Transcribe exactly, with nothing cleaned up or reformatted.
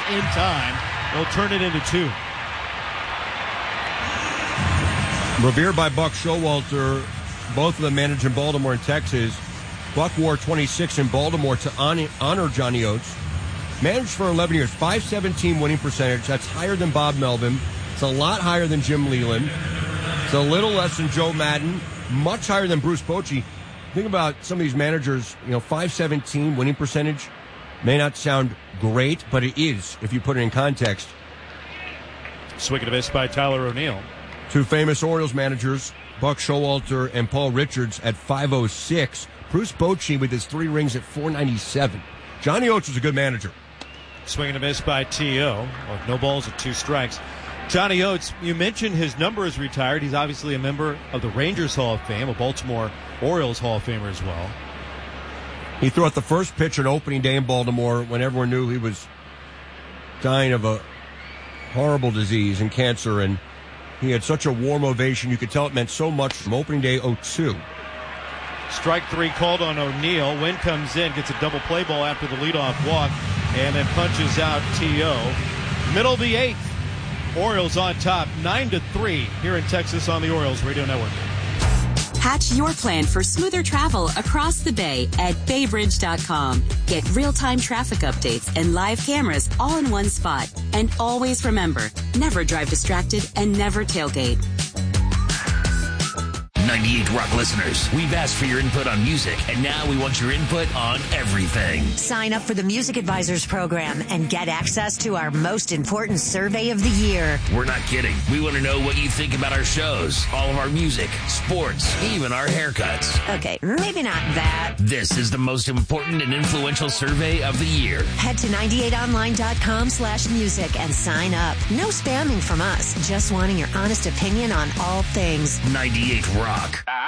in time. They'll turn it into two. Revered by Buck Showalter, both of them managed in Baltimore and Texas. Buck wore twenty-six in Baltimore to honor Johnny Oates. Managed for eleven years, five seventeen winning percentage. That's higher than Bob Melvin. It's a lot higher than Jim Leland. It's a little less than Joe Madden. Much higher than Bruce Bochy. Think about some of these managers, you know, five seventeen winning percentage. May not sound great, but it is if you put it in context. Swing and a miss by Tyler O'Neill. Two famous Orioles managers, Buck Showalter and Paul Richards at five oh six. Bruce Bochy with his three rings at four ninety-seven. Johnny Oates was a good manager. Swing and a miss by T O. Well, no balls and two strikes. Johnny Oates, you mentioned his number is retired. He's obviously a member of the Rangers Hall of Fame, a Baltimore Orioles Hall of Famer as well. He threw out the first pitch on opening day in Baltimore when everyone knew he was dying of a horrible disease and cancer, and he had such a warm ovation. You could tell it meant so much from opening day oh two. Strike three called on O'Neill. Wynn comes in, gets a double play ball after the leadoff walk, and then punches out T O. Middle of the eighth. Orioles on top, nine to three here in Texas on the Orioles Radio Network. Hatch your plan for smoother travel across the bay at bay bridge dot com. Get real-time traffic updates and live cameras all in one spot. And always remember, never drive distracted and never tailgate. ninety-eight Rock listeners, we've asked for your input on music, and now we want your input on everything. Sign up for the Music Advisors program and get access to our most important survey of the year. We're not kidding. We want to know what you think about our shows, all of our music, sports, even our haircuts. Okay, maybe not that. This is the most important and influential survey of the year. Head to ninety-eight online dot com slash music and sign up. No spamming from us, just wanting your honest opinion on all things. ninety-eight Rock.